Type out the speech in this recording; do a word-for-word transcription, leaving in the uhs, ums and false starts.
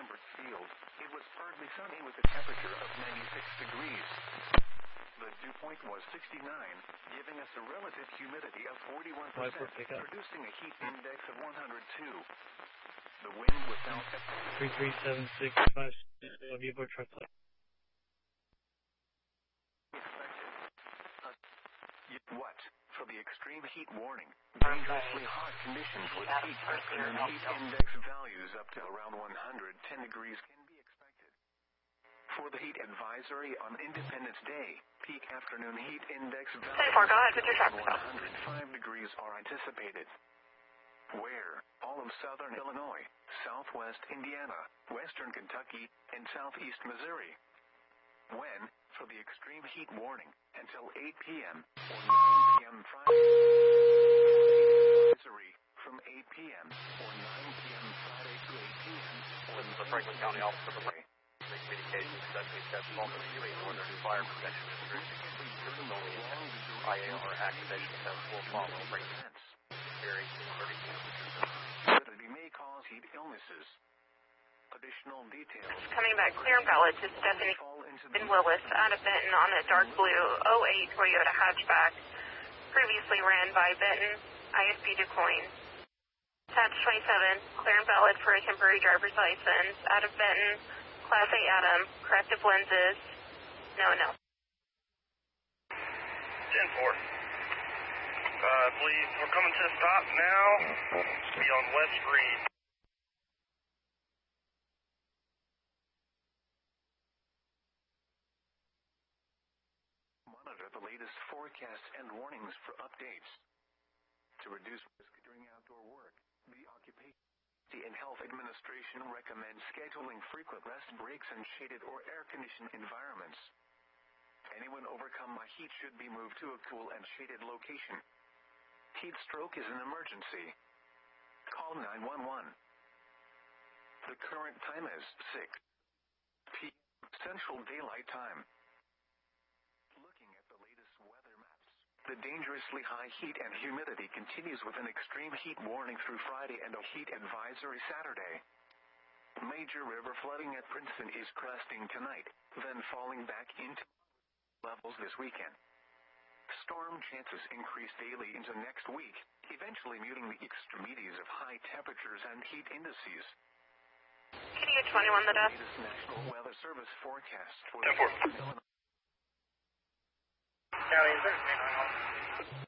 Lambert Field, it was partly sunny with a temperature of ninety-six degrees. The dew point was sixty-nine, giving us a relative humidity of forty-one percent, producing a heat index of one hundred two. The wind was south at three three seven six five Vivo truck flight. What? For the extreme heat warning, dangerously hot conditions with peak afternoon heat index values up to around one hundred ten degrees can be expected. For the heat advisory on Independence Day, peak afternoon heat index values go ahead with your truck one hundred five degrees are anticipated. Where? All of southern Illinois, southwest Indiana, western Kentucky, and southeast Missouri. When? For the extreme heat warning, until eight p.m. or nine p.m. Friday. Advisory from eight p.m. or nine p.m. Friday to eight p.m. This is the Franklin County Office of the Communications Deputy Chef Fulton of the U A Northern Fire Protection District. I A R activation test will follow. Very Humidity may cause heat illnesses. Additional details. Coming back clear ballot to Stephanie in Willis out of Benton on a dark blue oh eight Toyota hatchback. Previously ran by Benton, I S P DuQuoin. Attach twenty-seven, clear and valid for a temporary driver's license. Out of Benton, Class A Adam, corrective lenses. No, no. ten four. Uh, I believe we're coming to a stop now. Be on West Reed. Monitor the latest forecasts and warnings for updates. To reduce risk during outdoor work, the Occupational and Health Administration recommends scheduling frequent rest breaks in shaded or air-conditioned environments. Anyone overcome by heat should be moved to a cool and shaded location. Heat stroke is an emergency. Call nine one one. The current time is six p m Central Daylight Time. Looking at the latest weather maps, the dangerously high heat and humidity continues with an extreme heat warning through Friday and a heat advisory Saturday. Major river flooding at Princeton is cresting tonight, then falling back into levels this weekend. Storm chances increase daily into next week, eventually muting the extremities of high temperatures and heat indices. Can you get twenty-one the death? Latest National Weather Service forecast for ten four. Illinois. County, is there